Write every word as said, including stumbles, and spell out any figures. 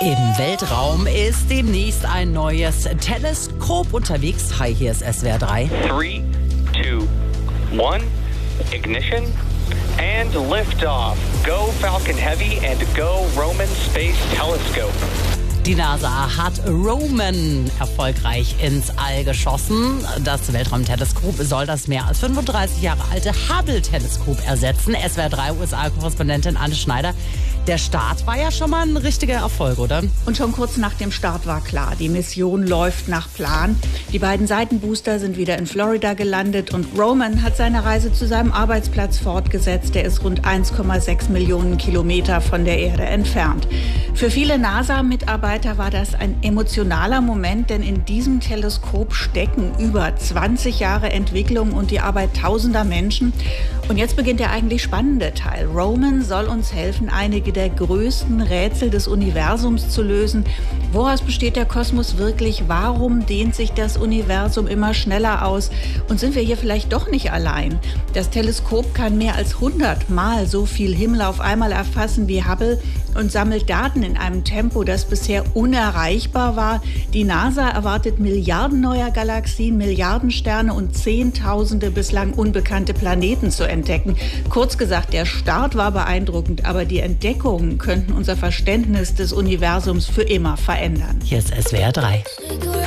Im Weltraum ist demnächst ein neues Teleskop unterwegs. Hi, hier ist S W R drei. Three, two, one, ignition and liftoff. Go Falcon Heavy and go Roman Space Telescope. Die NASA hat Roman erfolgreich ins All geschossen. Das Weltraumteleskop soll das mehr als fünfunddreißig Jahre alte Hubble-Teleskop ersetzen. S W R drei U S A-Korrespondentin Anne Schneider. Der Start war ja schon mal ein richtiger Erfolg, oder? Und schon kurz nach dem Start war klar, die Mission läuft nach Plan. Die beiden Seitenbooster sind wieder in Florida gelandet und Roman hat seine Reise zu seinem Arbeitsplatz fortgesetzt. Der ist rund eins Komma sechs Millionen Kilometer von der Erde entfernt. Für viele NASA-Mitarbeiter war das ein emotionaler Moment, denn in diesem Teleskop stecken über zwanzig Jahre Entwicklung und die Arbeit tausender Menschen. Und jetzt beginnt der eigentlich spannende Teil. Roman soll uns helfen, einige der größten Rätsel des Universums zu lösen. Woraus besteht der Kosmos wirklich? Warum dehnt sich das Universum immer schneller aus? Und sind wir hier vielleicht doch nicht allein? Das Teleskop kann mehr als hundert Mal so viel Himmel auf einmal erfassen wie Hubble und sammelt Daten in einem Tempo, das bisher unerreichbar war. Die NASA erwartet Milliarden neuer Galaxien, Milliarden Sterne und Zehntausende bislang unbekannte Planeten zu entdecken. Kurz gesagt, der Start war beeindruckend, aber die Entdeckungen könnten unser Verständnis des Universums für immer verändern. Hier ist S W R drei.